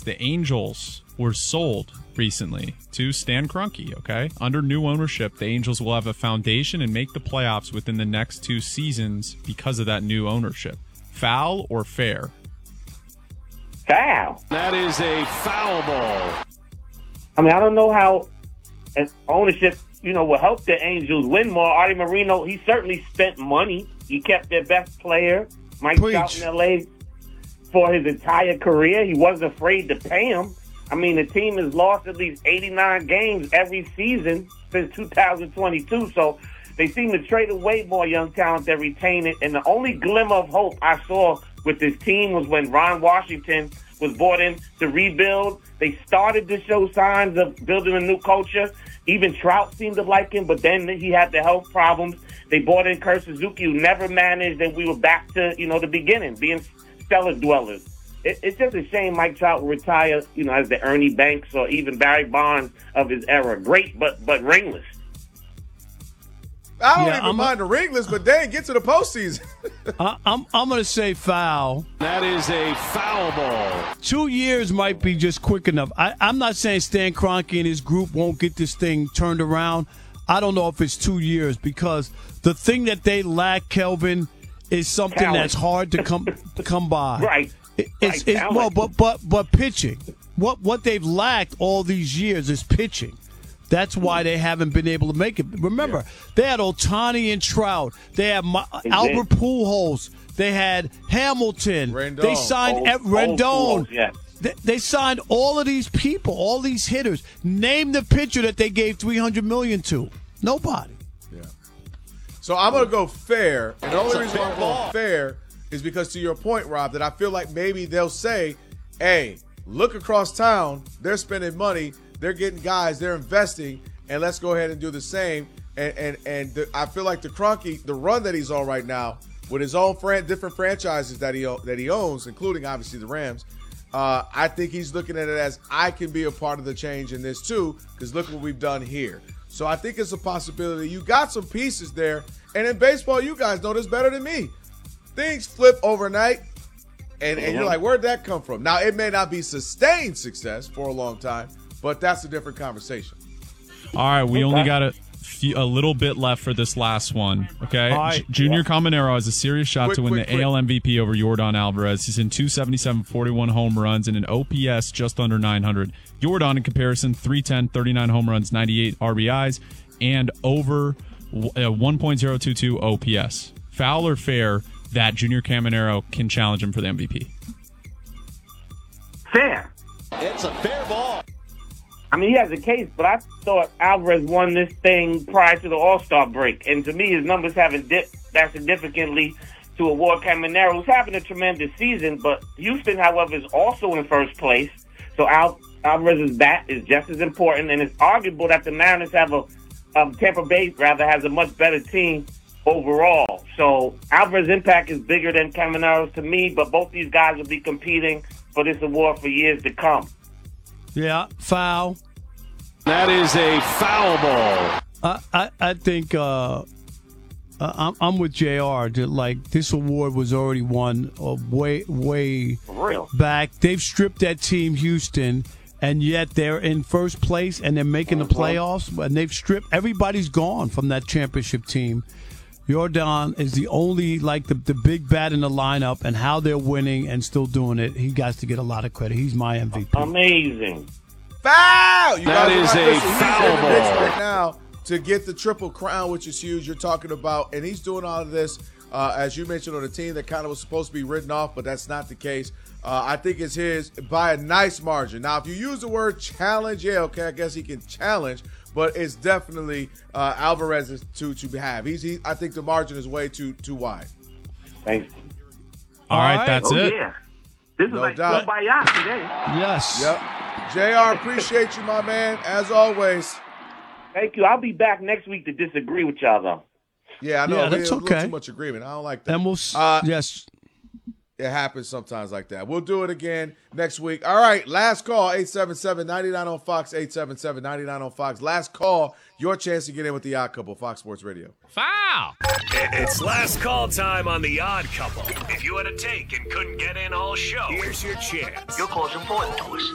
the Angels were sold recently to Stan Kroenke, okay? Under new ownership, the Angels will have a foundation and make the playoffs within the next 2 seasons because of that new ownership. Foul or fair? Foul. That is a foul ball. I mean, I don't know how ownership, will help the Angels win more. Artie Moreno, he certainly spent money. He kept their best player, Mike Trout, in L.A. for his entire career. He wasn't afraid to pay him. I mean, the team has lost at least 89 games every season since 2022, so they seem to trade away more young talent than retain it. And the only glimmer of hope I saw with this team was when Ron Washington was brought in to rebuild. They started to show signs of building a new culture. Even Trout seemed to like him, but then he had the health problems. They brought in Kurt Suzuki, who never managed, and we were back to, the beginning, being cellar dwellers. It's just a shame Mike Trout will retire, as the Ernie Banks or even Barry Bonds of his era. Great, but ringless. I don't even mind the ringless, but they ain't get to the postseason. I'm going to say foul. That is a foul ball. 2 years might be just quick enough. I'm not saying Stan Kroenke and his group won't get this thing turned around. I don't know if it's 2 years because the thing that they lack, Kelvin, is something that's hard to come by. Right. But pitching. What they've lacked all these years is pitching. That's why they haven't been able to make it. Remember, they had Ohtani and Trout. They had Albert Pujols. They had Hamilton. Rendon. They signed Rendon. Yeah. They signed all of these people, all these hitters. Name the pitcher that they gave $300 million to. Nobody. Yeah. So I'm going to go fair. And the only reason I'm going fair is because, to your point, Rob, that I feel like maybe they'll say, hey, look across town. They're spending money. They're getting guys. They're investing. And let's go ahead and do the same. I feel like the Kroenke, the run that he's on right now, with his own different franchises that he owns, including obviously the Rams, I think he's looking at it as I can be a part of the change in this too, because look what we've done here. So I think it's a possibility. You got some pieces there. And in baseball, you guys know this better than me. Things flip overnight, and you're like, where'd that come from? Now, it may not be sustained success for a long time, but that's a different conversation. All right, we only got a little bit left for this last one, okay? Right. Junior Caminero has a serious shot to win the AL MVP over Yordan Alvarez. He's in 277, 41 home runs, and an OPS just under 900. Yordan, in comparison, 310, 39 home runs, 98 RBIs, and over 1.022 OPS. Foul or fair that Junior Caminero can challenge him for the MVP? Fair. It's a fair ball. I mean, he has a case, but I thought Alvarez won this thing prior to the All-Star break. And to me, his numbers haven't dipped that significantly to award Caminero, who's having a tremendous season. But Houston, however, is also in first place. So Alvarez's bat is just as important. And it's arguable that the Mariners have Tampa Bay, has a much better team overall. So Alvarez's impact is bigger than Caminero's to me, but both these guys will be competing for this award for years to come. Yeah, foul. That is a foul ball. I think I'm with JR. Like, this award was already won way back. They've stripped that team, Houston, and yet they're in first place and they're making the playoffs. And they've stripped. Everybody's gone from that championship team. Yordan is the only, the big bat in the lineup, and how they're winning and still doing it. He got to get a lot of credit. He's my MVP. Amazing. Foul! That is a foul ball. Right now to get the Triple Crown, which is huge. You're talking about, and he's doing all of this, as you mentioned, on a team that kind of was supposed to be written off, but that's not the case. I think it's his by a nice margin. Now, if you use the word challenge, yeah, okay, I guess he can challenge, but it's definitely Alvarez's to have. I think the margin is way too wide. Thanks. All right, that's it. Yeah. This is No like doubt. Kumbaya today. Yes. Yep. JR, appreciate you, my man, as always. Thank you. I'll be back next week to disagree with y'all, though. Yeah, I know. Yeah, that's a little okay. too much agreement. I don't like that. And we'll yes. It happens sometimes like that. We'll do it again next week. All right, last call, 877-99 on Fox, 877-99 on Fox. Last call, your chance to get in with the Odd Couple, Fox Sports Radio. Foul! It's last call time on the Odd Couple. If you had a take and couldn't get in all show, here's your chance. Your call's important to us.